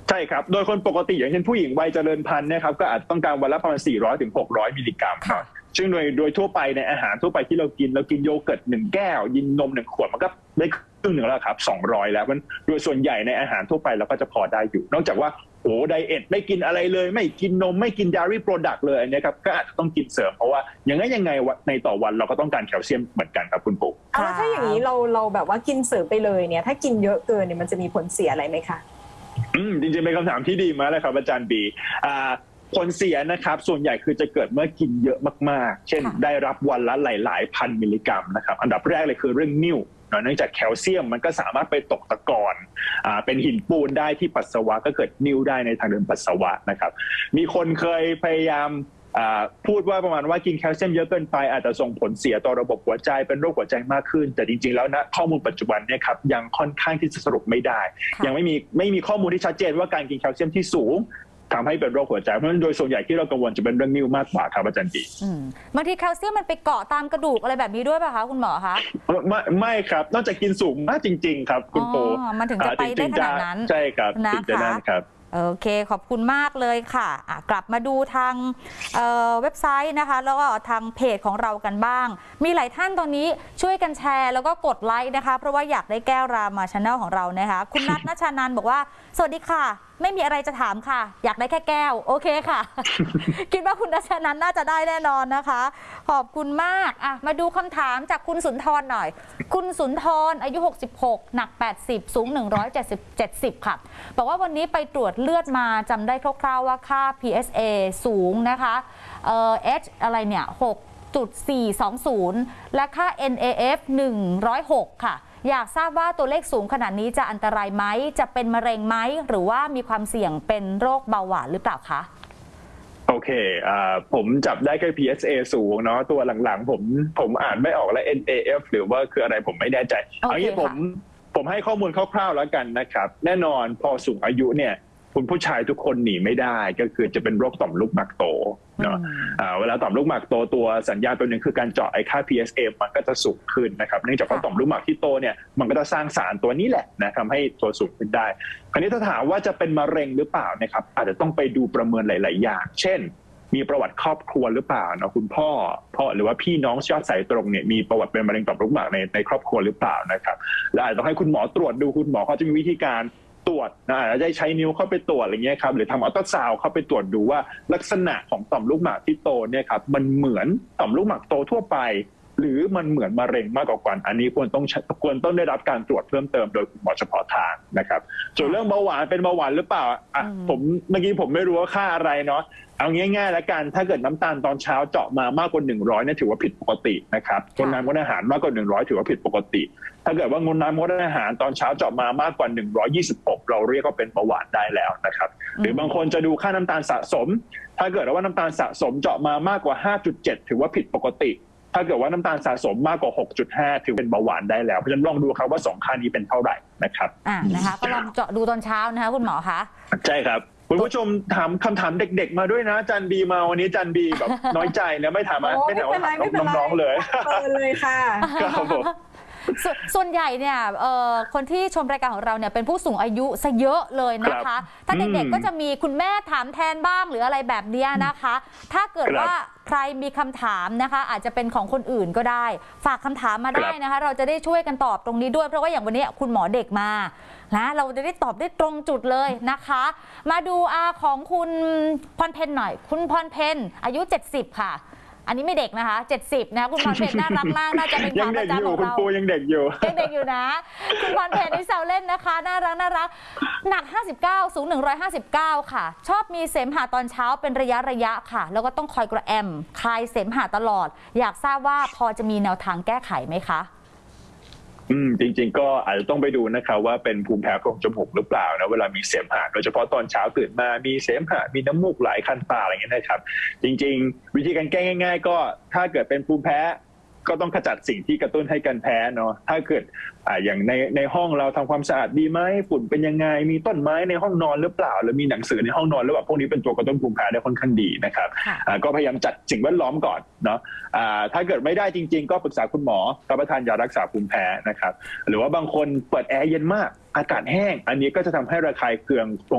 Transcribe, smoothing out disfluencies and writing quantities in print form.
ใช่ครับโดยคนปกติอย่างเช่นผู้หญิงวัยเจริญพันธุ์นะครับก็อาจต้องการวันละประมาณ400 ถึง 600 มิลลิกรัมครับซึ่งโดยทั่วไปในอาหารทั่วไปที่เรากินโยเกิร์ต1 แก้วกินนม1 ขวดมันก็ได้ครึ่งหนึ่งแล้วครับ200แล้วมันโดยส่วนใหญ่ในอาหารทั่วไปเราก็จะพอได้อยู่นอกจากว่าโอ้ไดเอทไม่กินอะไรเลยไม่กินนมไม่กิน dairy product เลยอันนี้ครับก็อาจจะต้องกินเสริมเพราะว่ายังไงในต่อวันเราก็ต้องการแคลเซียมเหมือนกันครับคุณปู่แล้วถ้าอย่างนี้เราแบบว่ากินเสริมไปเลยเนี่ยถ้ากินเยอะเกินเนี่ยมันจะมีผลเสียอะไรไหมคะจริงๆเป็นคำถามที่ดีมากเลยครับอาจารย์บีผลเสียนะครับส่วนใหญ่คือจะเกิดเมื่อกินเยอะมากๆเช่นได้รับวันละหลายพันมิลลิกรัมนะครับอันดับแรกเลยคือเรื่องนิ่วเนื่องจากแคลเซียมมันก็สามารถไปตกตะกอนเป็นหินปูนได้ที่ปัสสาวะก็เกิดนิ่วได้ในทางเดินปัสสาวะนะครับมีคนเคยพยายามพูดว่าประมาณว่ากินแคลเซียมเยอะเกินไปอาจจะส่งผลเสียต่อระบบหัวใจเป็นโรคหัวใจมากขึ้นแต่จริงๆแล้วนะข้อมูลปัจจุบันเนี่ยครับยังค่อนข้างที่จะสรุปไม่ได้ยังไม่มีข้อมูลที่ชัดเจนว่าการกินแคลเซียมที่สูงทำให้เป็นโรคหัวใจเพราะฉะนั้นโดยส่วนใหญ่ที่เรากังวลจะเป็นเรื่องนิ่วมากกว่าครับอาจารย์จีบางทีแคลเซียมมันไปเกาะตามกระดูกอะไรแบบนี้ด้วยป่ะคะคุณหมอคะไม่ครับนอกจากกินสูงมากจริงๆครับคุณโปมันถึงจะไปได้ขนาดนั้นใช่ครับถึงจะนั่นครับโอเคขอบคุณมากเลยค่ะกลับมาดูทางเว็บไซต์นะคะแล้วก็ทางเพจของเรากันบ้างมีหลายท่านตอนนี้ช่วยกันแชร์แล้วก็กดไลค์นะคะเพราะว่าอยากได้แก้วรามาชาแนลของเรานะคะคุณนัทณชานันท์บอกว่าสวัสดีค่ะไม่มีอะไรจะถามค่ะอยากได้แค่แก้วโอเคค่ะ คิดว่าคุณณชานันท์น่าจะได้แน่นอนนะคะขอบคุณมากมาดูคำถามจากคุณสุนทรหน่อยคุณสุนทรอายุ66หนัก80สูง170ค่ะบอกว่าวันนี้ไปตรวจเลือดมาจำได้คร่าวๆว่าค่า PSA สูงนะคะH อะไรเนี่ย6.420 และค่า NAF 106ค่ะอยากทราบว่าตัวเลขสูงขนาดนี้จะอันตรายไหมจะเป็นมะเร็งไหมหรือว่ามีความเสี่ยงเป็นโรคเบาหวานหรือเปล่าคะโอเคผมจับได้แค่ PSA สูงเนาะตัวหลังๆผมอ่านไม่ออกและ NAF หรือว่าคืออะไรผมไม่แน่ใจเอางี้ผมให้ข้อมูลคร่าวๆแล้วกันนะครับแน่นอนพอสูงอายุเนี่ยคุณผู้ชายทุกคนหนีไม่ได้ก็คือจะเป็นโรคต่อมลูกหมากโตเนาะเวลาต่อมลูกหมากโตตัวสัญญาณตัวหนึ่งคือการเจาะไอ้ค่า PSA มันก็จะสูงขึ้นนะครับเนื่องจากว่าต่อมลูกหมากที่โตเนี่ยมันก็จะสร้างสารตัวนี้แหละนะทำให้ตัวสูงขึ้นได้คราวนี้ถ้าถามว่าจะเป็นมะเร็งหรือเปล่านะครับอาจจะต้องไปดูประเมินหลายๆอย่างเช่นมีประวัติครอบครัวหรือเปล่านะคุณพ่อหรือว่าพี่น้องยอดสายตรงเนี่ยมีประวัติเป็นมะเร็งต่อมลูกหมากในครอบครัวหรือเปล่านะครับและอาจจะต้องให้คุณหมอตรวจดูคุณหมอเขาจะมีวิธีการตรวจอาจจะใช้นิ้วเข้าไปตรวจอะไรเงี้ยครับหรือทำอัลตราซาวด์เข้าไปตรวจดูว่าลักษณะของต่อมลูกหมากที่โตเนี่ยครับมันเหมือนต่อมลูกหมากโตทั่วไปหรือมันเหมือนมะเร็งมากกว่ากันอันนี้ควรต้องได้รับการตรวจเพิ่มเติมโดยคุณหมอเฉพาะทางนะครับส่วนเรื่องเบาหวานเป็นเบาหวานหรือเปล่าผมเมื่อกี้ผมไม่รู้ว่าค่าอะไรเนาะเอาง่ายๆแล้วกันถ้าเกิดน้ำตาลตอนเช้าเจาะมามากกว่า100เนี่ยถือว่าผิดปกตินะครับงดน้ำงดอาหารมากกว่า100ถือว่าผิดปกติถ้าเกิดว่างดน้ำงดอาหารตอนเช้าเจาะมามากกว่า126เราเรียกว่าเป็นเบาหวานได้แล้วนะครับหรือบางคนจะดูค่าน้ำตาลสะสมถ้าเกิดว่าน้ำตาลสะสมเจาะมามากกว่า 5.7 ถือว่าผิดปกติถ้าเกิดว่าน้ำตาลสะสมมากกว่า 6.5 ถือเป็นเบาหวานได้แล้วเพราะฉะนั้นลองดูครับว่า2ค่านี้เป็นเท่าไหร่นะครับนะคะก็ลองเจาะดูตอนเช้านะคะคุณหมอคะใช่ครับคุณผู้ชมถามคำถามเด็กๆมาด้วยนะจันบีมาวันนี้จันบีแบบน้อยใจนะไม่ถามน้องๆเลยเลยค่ะส่วนใหญ่เนี่ยคนที่ชมรายการของเราเนี่ยเป็นผู้สูงอายุซะเยอะเลยนะคะถ้าเด็กๆก็จะมีคุณแม่ถามแทนบ้างหรืออะไรแบบนี้นะคะถ้าเกิดว่าใครมีคำถามนะคะอาจจะเป็นของคนอื่นก็ได้ฝากคำถามมาได้นะคะเราจะได้ช่วยกันตอบตรงนี้ด้วยเพราะว่าอย่างวันนี้คุณหมอเด็กมานะเราจะได้ตอบได้ตรงจุดเลยนะคะมาดูของคุณพรเพนหน่อยคุณพรเพนอายุ70ค่ะอันนี้ไม่เด็กนะคะ70นะคุณพรเพนน่ารักมากน่าจะเป็นขาประจำของเราคุณปูยังเด็กอยู่นะคุณพรเพนนี่แซวเล่นนะคะน่ารักหนัก59สูง159ค่ะชอบมีเสมหะตอนเช้าเป็นระยะค่ะแล้วก็ต้องคอยกระแอมคลายเสมหะตลอดอยากทราบว่าพอจะมีแนวทางแก้ไขไหมคะจริงๆก็อาจจะต้องไปดูนะครับว่าเป็นภูมิแพ้โพรงจมูกหรือเปล่านะเวลามีเสมหะโดยเฉพาะตอนเช้าตื่นมามีเสมหะมีน้ำมูกไหลคันตาอะไรอย่างเงี้ยนะครับจริงๆวิธีการแก้ง่ายๆก็ถ้าเกิดเป็นภูมิแพ้ก็ต้องขจัดสิ่งที่กระตุ้นให้การแพ้เนาะถ้าเกิดอย่างในห้องเราทำความสะอาดดีไหมฝุ่นเป็นยังไงมีต้นไม้ในห้องนอนหรือเปล่าหรือมีหนังสือในห้องนอนหรือเปล่าพวกนี้เป็นตัวกระตุ้นภูมิแพ้ได้ค่อนข้างดีนะครับก็พยายามจัดสิ่งแวดล้อมก่อนเนาะถ้าเกิดไม่ได้จริงๆก็ปรึกษาคุณหมอรับประทานยารักษาภูมิแพ้นะครับหรือว่าบางคนเปิดแอร์เย็นมากอากาศแห้งอันนี้ก็จะทำให้ระคายเคือง